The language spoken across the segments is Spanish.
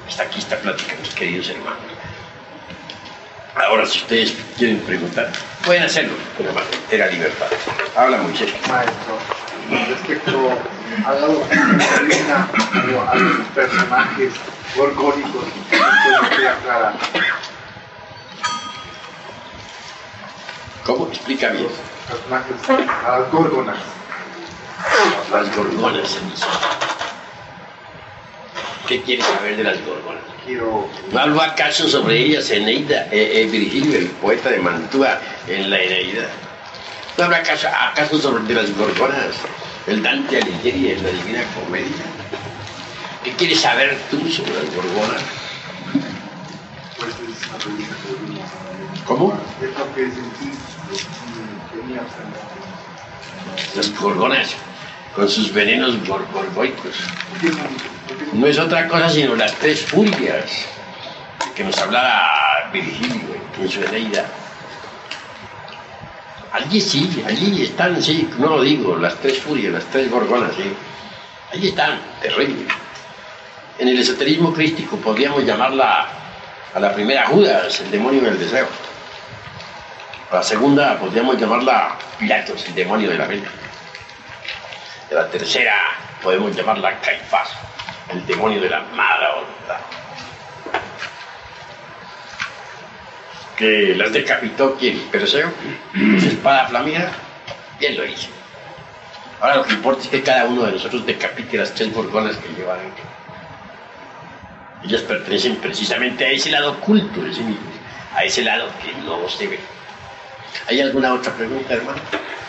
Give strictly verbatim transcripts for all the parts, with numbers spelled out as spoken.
Hasta aquí esta plática, mis queridos hermanos. Ahora, si ustedes quieren preguntar, pueden hacerlo con la entera libertad. Habla, Moisés. Maestro, respecto a la doctrina o a los personajes gorgónicos, ¿usted queda clara? ¿Cómo? Explica bien. Personajes, a las górgonas. Las gorgonas, se dice. ¿Qué quieres saber de las gorgonas? Quiero... ¿No habló acaso sobre ellas Eneida, eh, eh, Virgilio, el poeta de Mantua, en la Eneida? ¿No habló acaso, acaso sobre de las gorgonas, el Dante Alighieri en la Divina Comedia? ¿Qué quieres saber tú sobre las gorgonas? Pues es una pregunta que venimos a ver. ¿Cómo? Es lo que es en sí, tenía Las gorgonas, con sus venenos gor gorgoicos. No es otra cosa sino las tres furias que nos hablara Virgilio en su Eneida. Allí sí, allí están, sí, no lo digo, las tres furias, las tres gorgonas, sí. Allí están, terribles. En el esoterismo crístico podríamos llamarla a la primera Judas, el demonio del deseo. A la segunda podríamos llamarla Pilatos, el demonio de la venta. A la tercera podemos llamarla Caifás, el demonio de la mala voluntad. Que las decapitó quien, Perseo, con su espada flamígera, bien lo hizo. Ahora lo que importa es que cada uno de nosotros decapite las tres gorgonas que lleva dentro. Ellas pertenecen precisamente a ese lado oculto de sí mismos, a ese lado que no se ve. ¿Hay alguna otra pregunta, hermano?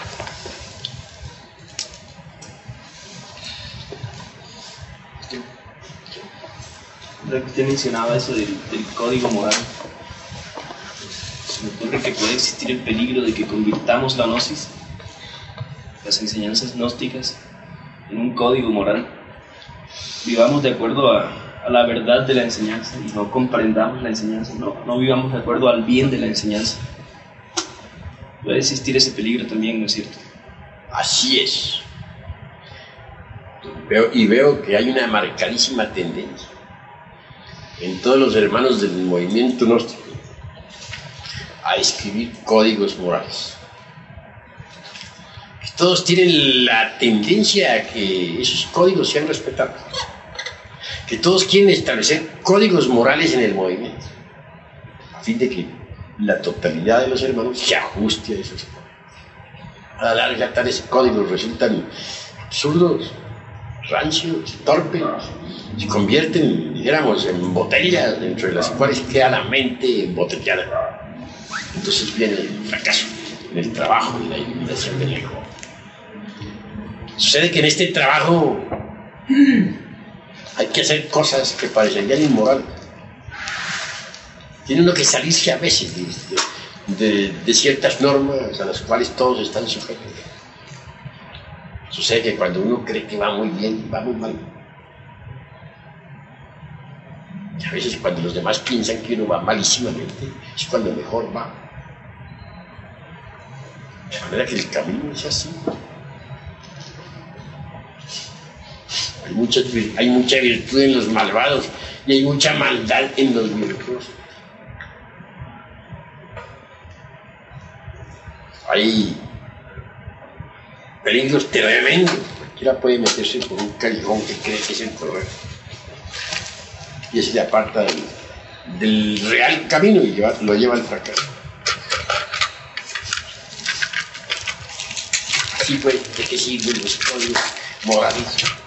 Creo que usted mencionaba eso del, del código moral. Se me ocurre que puede existir el peligro de que convirtamos la gnosis, las enseñanzas gnósticas, en un código moral. Vivamos de acuerdo a, a la verdad de la enseñanza y no comprendamos la enseñanza, no, no vivamos de acuerdo al bien de la enseñanza. Puede existir ese peligro también, ¿no es cierto? Así es. Veo, y veo que hay una marcadísima tendencia en todos los hermanos del movimiento gnóstico a escribir códigos morales. Que todos tienen la tendencia a que esos códigos sean respetados. Que todos quieren establecer códigos morales en el movimiento, a fin de que la totalidad de los hermanos se ajuste a esos códigos. A la larga, tales códigos resultan absurdos, rancios, torpes, se convierten, dijéramos, en botellas dentro de las cuales queda la mente embotellada. Entonces viene el fracaso en el trabajo y la iluminación del ego. Sucede que en este trabajo hay que hacer cosas que parecerían inmorales. Tiene uno que salirse a veces de, de, de ciertas normas a las cuales todos están sujetos. Sucede que cuando uno cree que va muy bien, va muy mal. Y a veces cuando los demás piensan que uno va malísimamente, es cuando mejor va. De manera que el camino es así. Hay mucha, hay mucha virtud en los malvados y hay mucha maldad en los virtuosos. Hay peligros tremendos. Cualquiera puede meterse por un callejón que cree que es el correcto y se le aparta del, del real camino y lleva, lo lleva al fracaso. Así pues, ¿de qué sirven los códigos morales?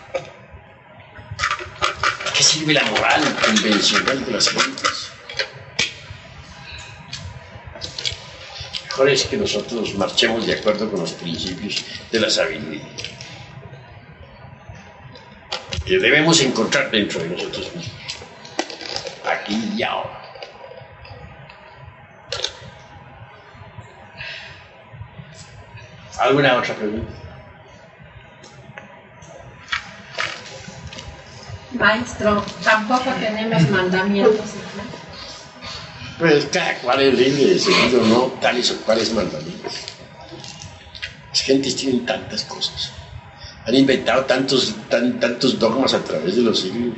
¿De qué sirve la moral convencional de las gentes? Mejor es que nosotros marchemos de acuerdo con los principios de la sabiduría que debemos encontrar dentro de nosotros mismos, aquí y ahora. ¿Alguna otra pregunta? Maestro, tampoco tenemos mandamientos, ¿no? Pues cada cual es libre de seguir o no tales o cuales mandamientos. Las gentes tienen tantas cosas, han inventado tantos, tan, tantos dogmas a través de los siglos.